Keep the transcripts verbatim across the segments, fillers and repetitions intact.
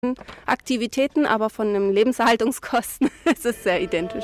Aktivitäten, aber von den Lebenserhaltungskosten ist es sehr identisch.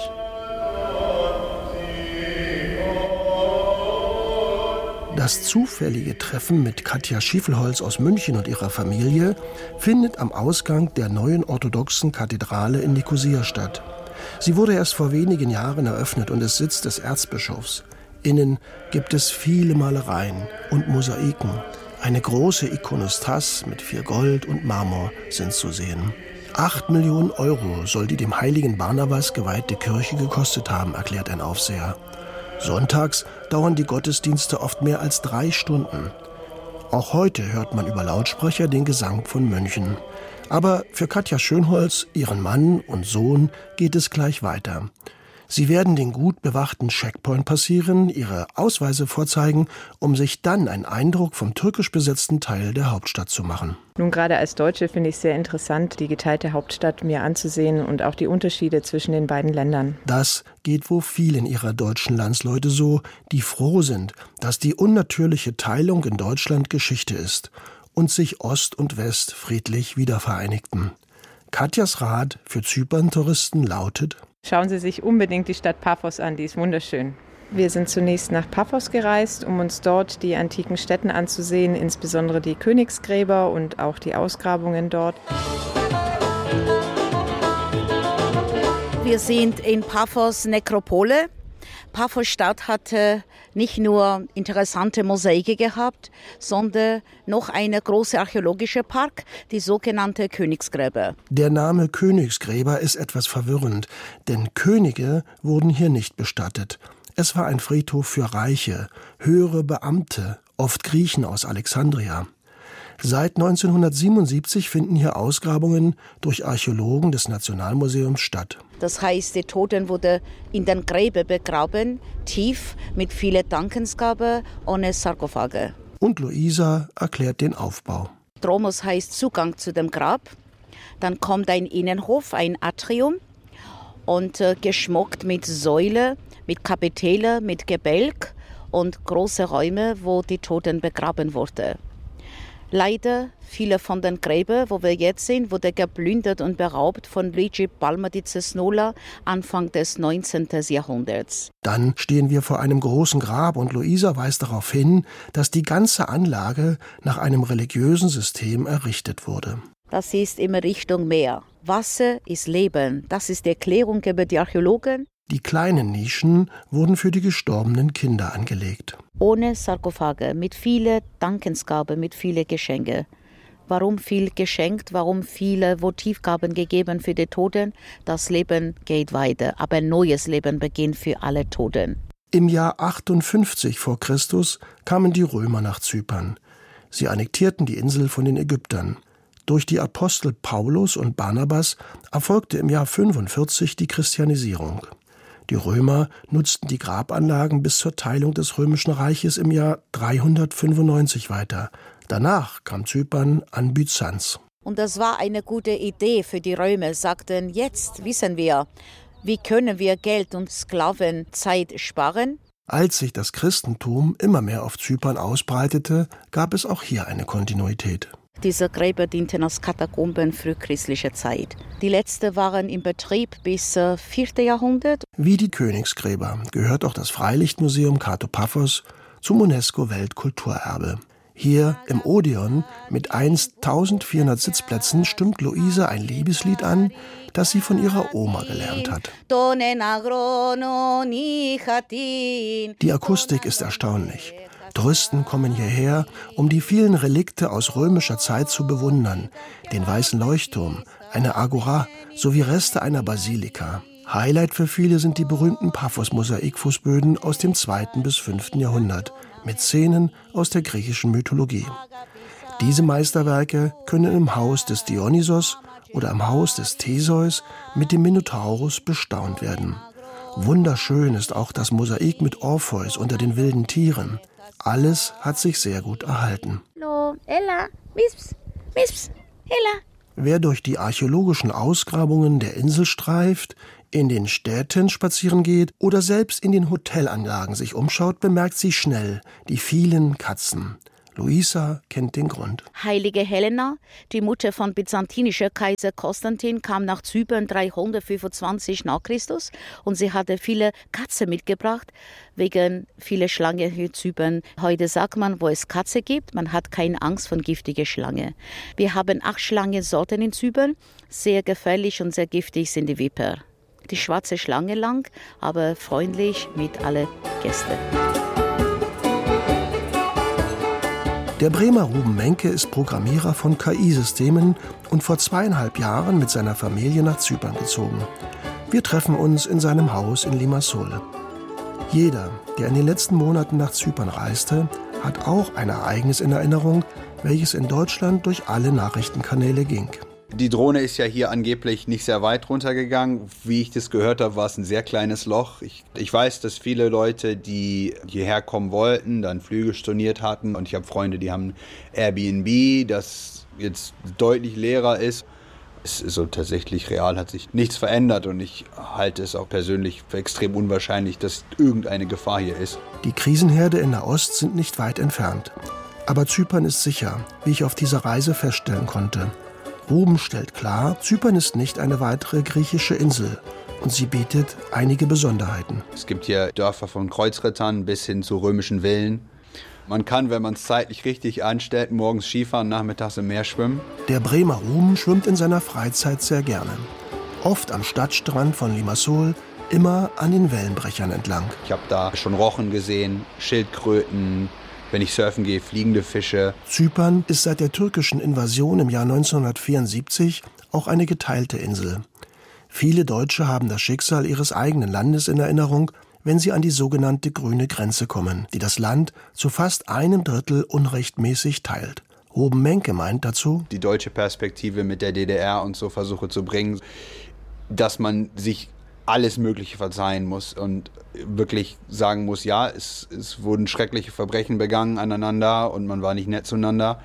Das zufällige Treffen mit Katja Schiefelholz aus München und ihrer Familie findet am Ausgang der neuen orthodoxen Kathedrale in Nikosia statt. Sie wurde erst vor wenigen Jahren eröffnet und ist Sitz des Erzbischofs. Innen gibt es viele Malereien und Mosaiken. Eine große Ikonostas mit viel Gold und Marmor sind zu sehen. Acht Millionen Euro soll die dem heiligen Barnabas geweihte Kirche gekostet haben, erklärt ein Aufseher. Sonntags dauern die Gottesdienste oft mehr als drei Stunden. Auch heute hört man über Lautsprecher den Gesang von Mönchen. Aber für Katja Schönholz, ihren Mann und Sohn, geht es gleich weiter. Sie werden den gut bewachten Checkpoint passieren, ihre Ausweise vorzeigen, um sich dann einen Eindruck vom türkisch besetzten Teil der Hauptstadt zu machen. Nun, gerade als Deutsche finde ich es sehr interessant, die geteilte Hauptstadt mir anzusehen und auch die Unterschiede zwischen den beiden Ländern. Das geht wohl vielen ihrer deutschen Landsleute so, die froh sind, dass die unnatürliche Teilung in Deutschland Geschichte ist und sich Ost und West friedlich wiedervereinigten. Katjas Rat für Zypern-Touristen lautet: Schauen Sie sich unbedingt die Stadt Paphos an, die ist wunderschön. Wir sind zunächst nach Paphos gereist, um uns dort die antiken Stätten anzusehen, insbesondere die Königsgräber und auch die Ausgrabungen dort. Wir sind in Paphos Nekropole. Paphos Stadt hatte nicht nur interessante Mosaike gehabt, sondern noch eine große archäologische Park, die sogenannte Königsgräber. Der Name Königsgräber ist etwas verwirrend, denn Könige wurden hier nicht bestattet. Es war ein Friedhof für Reiche, höhere Beamte, oft Griechen aus Alexandria. Seit neunzehnhundertsiebenundsiebzig finden hier Ausgrabungen durch Archäologen des Nationalmuseums statt. Das heißt, die Toten wurden in den Gräbern begraben, tief, mit vielen Dankensgaben, ohne Sarkophage. Und Luisa erklärt den Aufbau. Dromos heißt Zugang zu dem Grab. Dann kommt ein Innenhof, ein Atrium, und äh, geschmückt mit Säule, mit Kapitelle, mit Gebälk und große Räume, wo die Toten begraben wurden. Leider, viele von den Gräbern, wo wir jetzt sind, wurden geplündert und beraubt von Luigi Palma di Cesnola Anfang des neunzehnten Jahrhunderts. Dann stehen wir vor einem großen Grab und Luisa weist darauf hin, dass die ganze Anlage nach einem religiösen System errichtet wurde. Das ist in Richtung Meer. Wasser ist Leben. Das ist die Erklärung über die Archäologen. Die kleinen Nischen wurden für die gestorbenen Kinder angelegt. Ohne Sarkophage, mit vielen Dankensgaben, mit vielen Geschenken. Warum viel geschenkt? Warum viele Votivgaben gegeben für die Toten? Das Leben geht weiter, aber ein neues Leben beginnt für alle Toten. Im Jahr achtundfünfzig vor Christus kamen die Römer nach Zypern. Sie annektierten die Insel von den Ägyptern. Durch die Apostel Paulus und Barnabas erfolgte im Jahr fünfundvierzig die Christianisierung. Die Römer nutzten die Grabanlagen bis zur Teilung des Römischen Reiches im Jahr dreihundertfünfundneunzig weiter. Danach kam Zypern an Byzanz. Und das war eine gute Idee für die Römer, sagten, jetzt wissen wir, wie können wir Geld und Sklavenzeit sparen? Als sich das Christentum immer mehr auf Zypern ausbreitete, gab es auch hier eine Kontinuität. Diese Gräber dienten als Katakomben frühchristlicher Zeit. Die letzten waren in Betrieb bis äh, vierten Jahrhundert. Wie die Königsgräber gehört auch das Freilichtmuseum Kato Paphos zum UNESCO-Weltkulturerbe. Hier im Odeon mit einst eintausendvierhundert Sitzplätzen stimmt Luisa ein Liebeslied an, das sie von ihrer Oma gelernt hat. Die Akustik ist erstaunlich. Touristen kommen hierher, um die vielen Relikte aus römischer Zeit zu bewundern. Den weißen Leuchtturm, eine Agora sowie Reste einer Basilika. Highlight für viele sind die berühmten Paphos-Mosaikfußböden aus dem zweiten bis fünften Jahrhundert mit Szenen aus der griechischen Mythologie. Diese Meisterwerke können im Haus des Dionysos oder im Haus des Theseus mit dem Minotaurus bestaunt werden. Wunderschön ist auch das Mosaik mit Orpheus unter den wilden Tieren. Alles hat sich sehr gut erhalten. Hallo, Ella, Misps, Misps, Ella. Wer durch die archäologischen Ausgrabungen der Insel streift, in den Städten spazieren geht oder selbst in den Hotelanlagen sich umschaut, bemerkt sie schnell die vielen Katzen. Luisa kennt den Grund. Heilige Helena, die Mutter von byzantinischer Kaiser Konstantin, kam nach Zypern dreihundertfünfundzwanzig nach Christus und sie hatte viele Katzen mitgebracht, wegen vieler Schlangen in Zypern. Heute sagt man, wo es Katze gibt, man hat keine Angst vor giftiger Schlange. Wir haben acht Schlangensorten in Zypern, sehr gefährlich und sehr giftig sind die Viper. Die schwarze Schlange lang, aber freundlich mit allen Gästen. Der Bremer Ruben Menke ist Programmierer von K I-Systemen und vor zweieinhalb Jahren mit seiner Familie nach Zypern gezogen. Wir treffen uns in seinem Haus in Limassol. Jeder, der in den letzten Monaten nach Zypern reiste, hat auch ein Ereignis in Erinnerung, welches in Deutschland durch alle Nachrichtenkanäle ging. Die Drohne ist ja hier angeblich nicht sehr weit runtergegangen. Wie ich das gehört habe, war es ein sehr kleines Loch. Ich, ich weiß, dass viele Leute, die hierher kommen wollten, dann Flüge storniert hatten. Und ich habe Freunde, die haben Airbnb, das jetzt deutlich leerer ist. Es ist so tatsächlich real, hat sich nichts verändert. Und ich halte es auch persönlich für extrem unwahrscheinlich, dass irgendeine Gefahr hier ist. Die Krisenherde in Nahost sind nicht weit entfernt. Aber Zypern ist sicher, wie ich auf dieser Reise feststellen konnte. Ruben stellt klar, Zypern ist nicht eine weitere griechische Insel und sie bietet einige Besonderheiten. Es gibt hier Dörfer von Kreuzrittern bis hin zu römischen Villen. Man kann, wenn man es zeitlich richtig anstellt, morgens Skifahren, nachmittags im Meer schwimmen. Der Bremer Ruben schwimmt in seiner Freizeit sehr gerne. Oft am Stadtstrand von Limassol, immer an den Wellenbrechern entlang. Ich habe da schon Rochen gesehen, Schildkröten. Wenn ich surfen gehe, fliegende Fische. Zypern ist seit der türkischen Invasion im Jahr neunzehnhundertvierundsiebzig auch eine geteilte Insel. Viele Deutsche haben das Schicksal ihres eigenen Landes in Erinnerung, wenn sie an die sogenannte grüne Grenze kommen, die das Land zu fast einem Drittel unrechtmäßig teilt. Ruben Menke meint dazu, die deutsche Perspektive mit der D D R und so versuche zu bringen, dass man sich alles Mögliche verzeihen muss und wirklich sagen muss, ja, es, es wurden schreckliche Verbrechen begangen aneinander und man war nicht nett zueinander.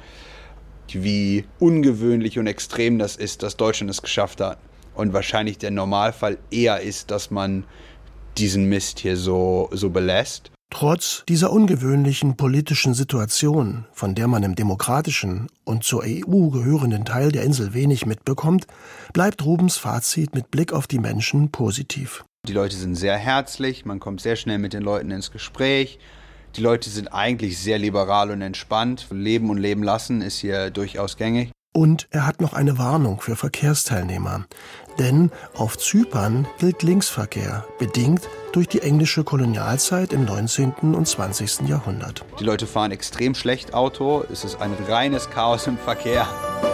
Wie ungewöhnlich und extrem das ist, dass Deutschland es geschafft hat. Und wahrscheinlich der Normalfall eher ist, dass man diesen Mist hier so, so belässt. Trotz dieser ungewöhnlichen politischen Situation, von der man im demokratischen und zur E U gehörenden Teil der Insel wenig mitbekommt, bleibt Rubens Fazit mit Blick auf die Menschen positiv. Die Leute sind sehr herzlich, man kommt sehr schnell mit den Leuten ins Gespräch. Die Leute sind eigentlich sehr liberal und entspannt. Leben und leben lassen ist hier durchaus gängig. Und er hat noch eine Warnung für Verkehrsteilnehmer. Denn auf Zypern gilt Linksverkehr, bedingt durch die englische Kolonialzeit im neunzehnten und zwanzigsten Jahrhundert. Die Leute fahren extrem schlecht Auto, es ist ein reines Chaos im Verkehr.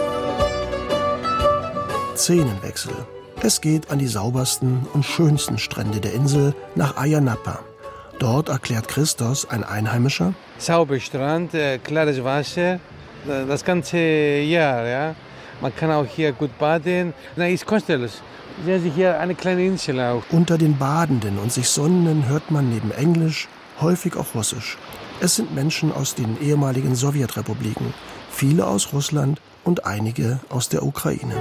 Szenenwechsel. Es geht an die saubersten und schönsten Strände der Insel nach Ayia Napa. Dort erklärt Christos, ein Einheimischer: Sauber Strand, äh, klares Wasser, das ganze Jahr, ja. Man kann auch hier gut baden. Na, ist kostenlos. Sehen Sie hier eine kleine Insel auch. Unter den Badenden und sich Sonnenden hört man neben Englisch häufig auch Russisch. Es sind Menschen aus den ehemaligen Sowjetrepubliken, viele aus Russland und einige aus der Ukraine.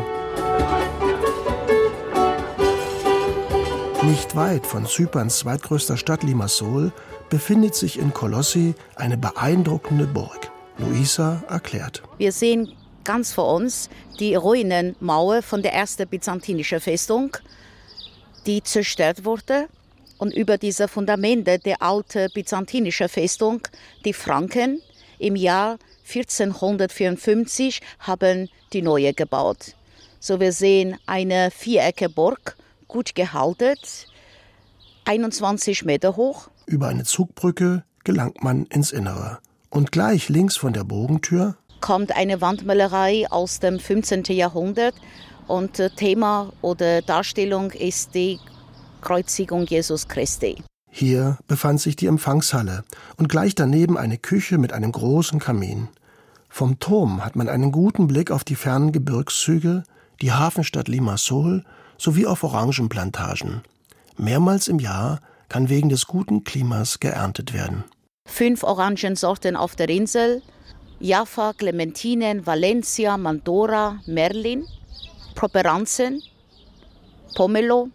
Nicht weit von Zyperns zweitgrößter Stadt Limassol befindet sich in Kolossi eine beeindruckende Burg. Luisa erklärt. Wir sehen ganz vor uns die Ruinenmauer von der ersten byzantinischen Festung, die zerstört wurde. Und über diese Fundamente der alten byzantinischen Festung, die Franken, im Jahr vierzehnhundertvierundfünfzig haben die neue gebaut. So wir sehen eine viereckige Burg, gut gehalten, einundzwanzig Meter hoch. Über eine Zugbrücke gelangt man ins Innere. Und gleich links von der Bogentür kommt eine Wandmalerei aus dem fünfzehnten Jahrhundert. Und Thema oder Darstellung ist die Kreuzigung Jesus Christi. Hier befand sich die Empfangshalle und gleich daneben eine Küche mit einem großen Kamin. Vom Turm hat man einen guten Blick auf die fernen Gebirgszüge, die Hafenstadt Limassol sowie auf Orangenplantagen. Mehrmals im Jahr kann wegen des guten Klimas geerntet werden. Fünf Orangensorten auf der Insel: Jaffa, Clementinen, Valencia, Mandora, Merlin, Properanzen, Pomelo,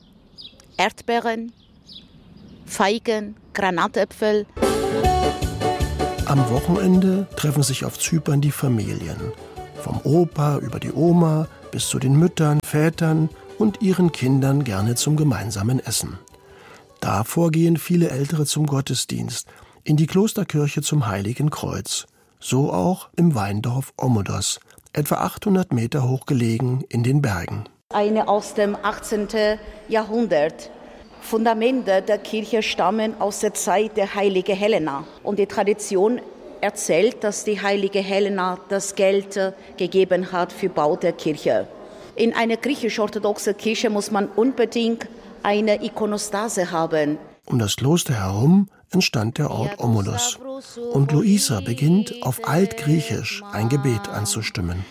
Erdbeeren, Feigen, Granatäpfel. Am Wochenende treffen sich auf Zypern die Familien. Vom Opa über die Oma bis zu den Müttern, Vätern und ihren Kindern gerne zum gemeinsamen Essen. Davor gehen viele Ältere zum Gottesdienst, in die Klosterkirche zum Heiligen Kreuz. So auch im Weindorf Ómodos, etwa achthundert Meter hoch gelegen in den Bergen. Eine aus dem achtzehnten Jahrhundert. Fundamente der Kirche stammen aus der Zeit der heiligen Helena. Und die Tradition erzählt, dass die heilige Helena das Geld gegeben hat für Bau der Kirche. In einer griechisch-orthodoxen Kirche muss man unbedingt eine Ikonostase haben. Um das Kloster herum entstand der Ort Ómodos. Und Luisa beginnt auf Altgriechisch ein Gebet anzustimmen.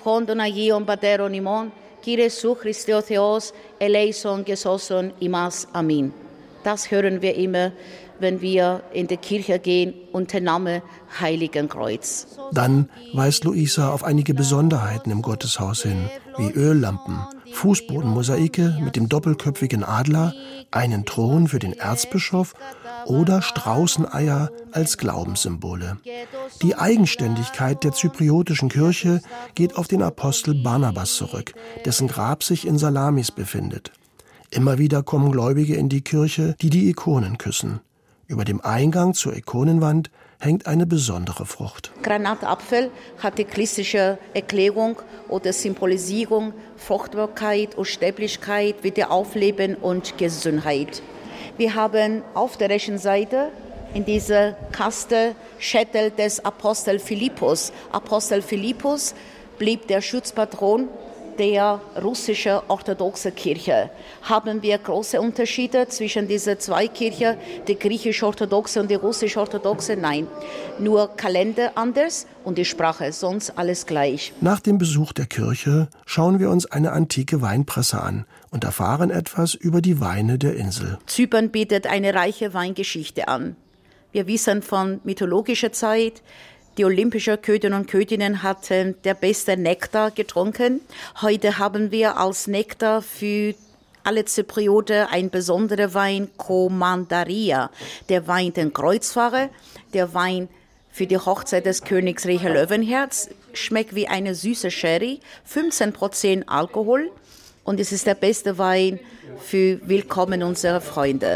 Das hören wir immer, wenn wir in die Kirche gehen unter Namen Heiligen Kreuz. Dann weist Luisa auf einige Besonderheiten im Gotteshaus hin, wie Öllampen, Fußbodenmosaike mit dem doppelköpfigen Adler, einen Thron für den Erzbischof oder Straußeneier als Glaubenssymbole. Die Eigenständigkeit der zypriotischen Kirche geht auf den Apostel Barnabas zurück, dessen Grab sich in Salamis befindet. Immer wieder kommen Gläubige in die Kirche, die die Ikonen küssen. Über dem Eingang zur Ikonenwand hängt eine besondere Frucht. Granatapfel hat die christliche Erklärung oder Symbolisierung Fruchtbarkeit, Unsterblichkeit, Wiederaufleben und Gesundheit. Wir haben auf der rechten Seite in dieser Kaste Schädel des Apostel Philippus. Apostel Philippus blieb der Schutzpatron der russischen orthodoxen Kirche. Haben wir große Unterschiede zwischen diesen zwei Kirchen, die griechisch-orthodoxe und die russisch-orthodoxe? Nein, nur Kalender anders und die Sprache, sonst alles gleich. Nach dem Besuch der Kirche schauen wir uns eine antike Weinpresse an und erfahren etwas über die Weine der Insel. Zypern bietet eine reiche Weingeschichte an. Wir wissen von mythologischer Zeit, die olympischen Königinnen und Königinnen hatten der beste Nektar getrunken. Heute haben wir als Nektar für alle Zyprioten ein besonderer Wein, Kommandaria. Der Wein den Kreuzfahrer, der Wein für die Hochzeit des Königs Richard Löwenherz, schmeckt wie eine süße Sherry, fünfzehn Prozent Alkohol. Und es ist der beste Wein für Willkommen unserer Freunde.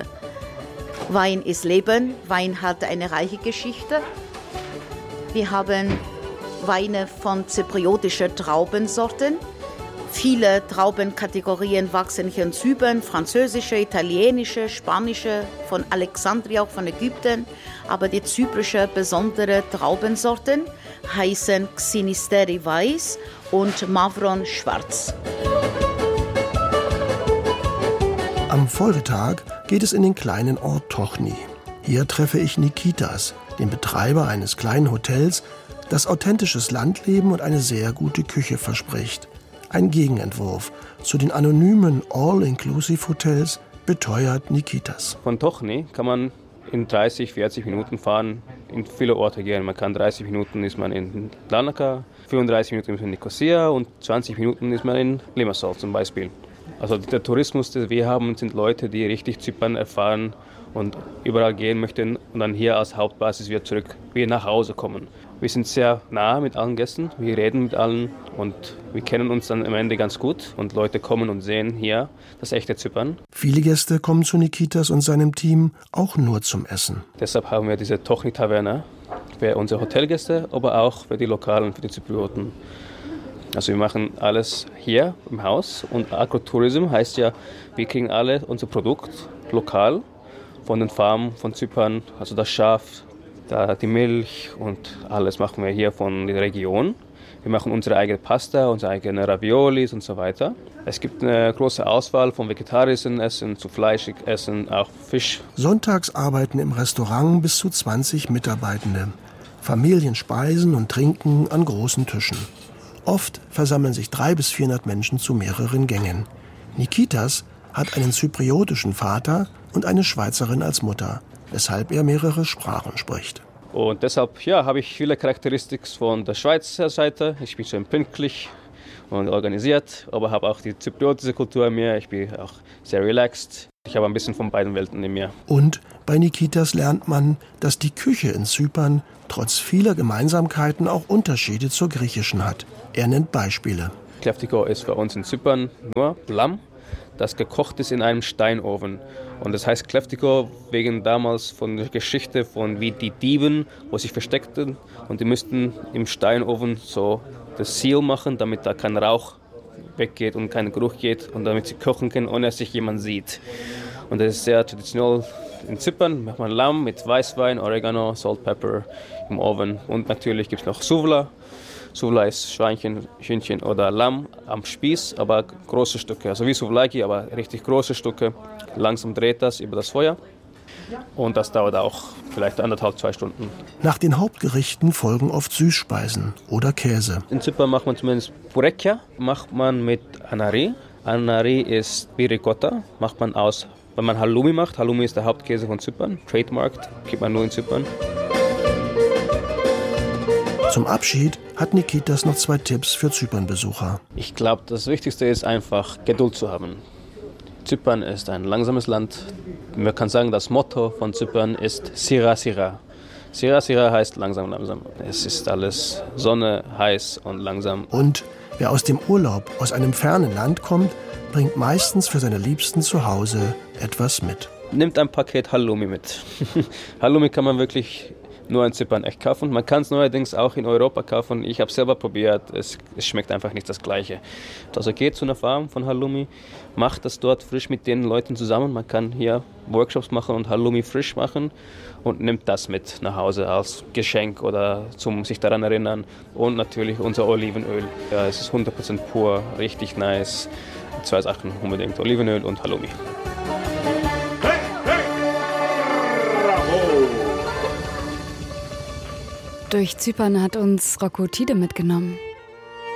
Wein ist Leben, Wein hat eine reiche Geschichte. Wir haben Weine von zypriotischen Traubensorten. Viele Traubenkategorien wachsen hier in Zypern, französische, italienische, spanische, von Alexandria, auch von Ägypten. Aber die zyprische besondere Traubensorten heißen Xinisteri Weiß und Mavron Schwarz. Am Folgetag geht es in den kleinen Ort Tochny. Hier treffe ich Nikitas, den Betreiber eines kleinen Hotels, das authentisches Landleben und eine sehr gute Küche verspricht. Ein Gegenentwurf zu den anonymen All-Inclusive-Hotels, beteuert Nikitas. Von Tochny kann man in dreißig, vierzig Minuten fahren, in viele Orte gehen. Man kann dreißig Minuten ist man in Larnaca, fünfunddreißig Minuten ist man in Nicosia und zwanzig Minuten ist man in Limassol zum Beispiel. Also der Tourismus, den wir haben, sind Leute, die richtig Zypern erfahren und überall gehen möchten und dann hier als Hauptbasis wieder zurück, wieder nach Hause kommen. Wir sind sehr nah mit allen Gästen, wir reden mit allen und wir kennen uns dann am Ende ganz gut und Leute kommen und sehen hier das echte Zypern. Viele Gäste kommen zu Nikitas und seinem Team auch nur zum Essen. Deshalb haben wir diese Tochny-Taverne für unsere Hotelgäste, aber auch für die Lokalen, für die Zyprioten. Also wir machen alles hier im Haus und Agrotourism heißt ja, wir kriegen alle unser Produkt lokal von den Farmen von Zypern, also das Schaf, da die Milch und alles machen wir hier von der Region. Wir machen unsere eigene Pasta, unsere eigenen Raviolis und so weiter. Es gibt eine große Auswahl von vegetarischen Essen zu fleischig Essen, auch Fisch. Sonntags arbeiten im Restaurant bis zu zwanzig Mitarbeitende. Familien speisen und trinken an großen Tischen. Oft versammeln sich dreihundert bis vierhundert Menschen zu mehreren Gängen. Nikitas hat einen zypriotischen Vater und eine Schweizerin als Mutter, weshalb er mehrere Sprachen spricht. Und deshalb ja, habe ich viele Charakteristika von der Schweizer Seite. Ich bin schon pünktlich und organisiert, aber habe auch die zypriotische Kultur in mir. Ich bin auch sehr relaxed. Ich habe ein bisschen von beiden Welten in mir. Und bei Nikitas lernt man, dass die Küche in Zypern trotz vieler Gemeinsamkeiten auch Unterschiede zur griechischen hat. Er nennt Beispiele. Kleftiko ist für uns in Zypern nur Lamm, das gekocht ist in einem Steinofen. Und das heißt Kleftiko wegen damals von der Geschichte von wie die Dieben, wo sich versteckten. Und die müssten im Steinofen so das Seal machen, damit da kein Rauch weggeht und kein Geruch geht und damit sie kochen können, ohne dass sich jemand sieht. Und das ist sehr traditionell in Zypern. Macht man Lamm mit Weißwein, Oregano, Salt, Pepper im Ofen. Und natürlich gibt es noch Souvla. Souvla ist Schweinchen, Hühnchen oder Lamm am Spieß, aber große Stücke. Also wie Souvlaki, aber richtig große Stücke. Langsam dreht das über das Feuer. Und das dauert auch vielleicht anderthalb, zwei Stunden. Nach den Hauptgerichten folgen oft Süßspeisen oder Käse. In Zypern macht man zumindest Purekia, macht man mit Anari. Anari ist wie Ricotta, macht man aus, wenn man Halloumi macht. Halloumi ist der Hauptkäse von Zypern, trademarked, gibt man nur in Zypern. Zum Abschied hat Nikitas noch zwei Tipps für Zypernbesucher. Ich glaube, das Wichtigste ist einfach Geduld zu haben. Zypern ist ein langsames Land. Man kann sagen, das Motto von Zypern ist Sira Sira. Sira Sira heißt langsam, langsam. Es ist alles Sonne, heiß und langsam. Und wer aus dem Urlaub aus einem fernen Land kommt, bringt meistens für seine Liebsten zu Hause etwas mit. Nimmt ein Paket Halloumi mit. Halloumi kann man wirklich nur in Zypern echt kaufen. Man kann es neuerdings auch in Europa kaufen. Ich habe es selber probiert. Es, es schmeckt einfach nicht das Gleiche. Also geht zu einer Farm von Halloumi, macht das dort frisch mit den Leuten zusammen. Man kann hier Workshops machen und Halloumi frisch machen und nimmt das mit nach Hause als Geschenk oder zum sich daran erinnern. Und natürlich unser Olivenöl. Ja, es ist hundert Prozent pur, richtig nice. Zwei Sachen unbedingt, Olivenöl und Halloumi. Durch Zypern hat uns Rocco Tide mitgenommen.